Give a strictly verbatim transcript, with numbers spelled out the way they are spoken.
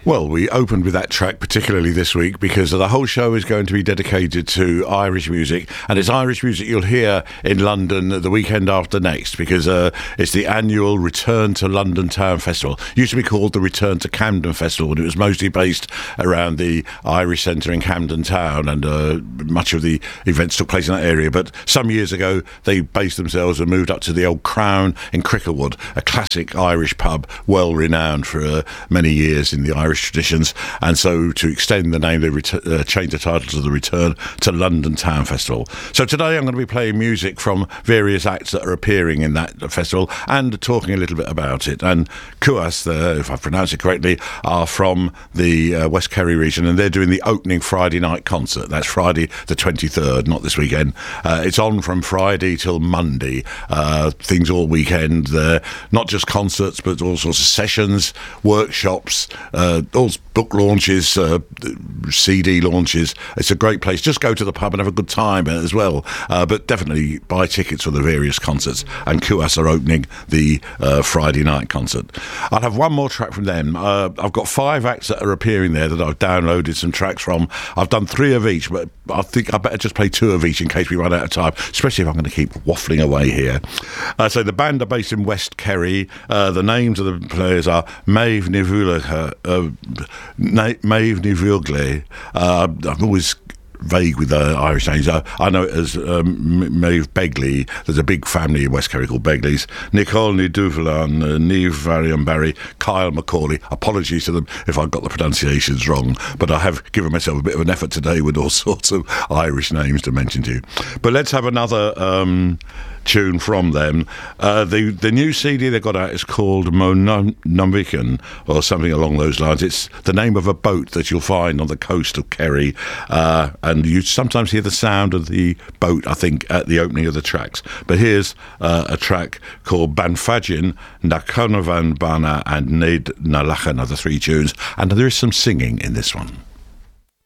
Well, we opened with that track particularly this week because the whole show is going to be dedicated to Irish music, and it's Irish music you'll hear in London the weekend after next, because uh, it's the annual Return to London Town Festival. It used to be called the Return to Camden Festival, and it was mostly based around the Irish Centre in Camden Town, and uh, much of the events took place in that area. But some years ago they based themselves and moved up to the old Crown in Cricklewood, a classic Irish pub, well renowned for uh, many years in the Irish traditions, and so to extend the name they ret- uh, changed the title to the Return to London Town Festival. So today I'm going to be playing music from various acts that are appearing in that festival and talking a little bit about it. And Cuas, uh, if I pronounce it correctly, are from the uh, West Kerry region, and they're doing the opening Friday night concert. That's Friday the twenty-third, not this weekend. Uh, it's on from Friday till Monday. Uh, things all weekend there, not just concerts but all sorts of sessions, workshops, uh, all book launches, uh, C D launches. It's a great place. Just go to the pub and have a good time as well. Uh, but definitely buy tickets for the various concerts. And Cuas are opening the uh, Friday night concert. I'll have one more track from them. Uh, I've got five acts that are appearing there that I've downloaded some tracks from. I've done three of each, but I think I better just play two of each in case we run out of time, especially if I'm going to keep waffling away here. Uh, so the band are based in West Kerry. Uh, the names of the players are Maeve Nivula, uh, Maeve Nivugle. Uh, I'm always vague with uh, Irish names. I, I know it as um, Maeve Begley. There's a big family in West Kerry called Begleys. Nicole Niduvalan, uh, Niamh Varian Barry, Kyle McCauley. Apologies to them if I got the pronunciations wrong, but I have given myself a bit of an effort today with all sorts of Irish names to mention to you. But let's have another um, tune from them. Uh, the the new C D they got out is called Monumbican, or something along those lines. It's the name of a boat that you'll find on the coast of Kerry, uh, and you sometimes hear the sound of the boat, I think, at the opening of the tracks. But here's uh, a track called Banfagin, Na Carnavan Bana and Ned Na Lachan are the three tunes, and there is some singing in this one.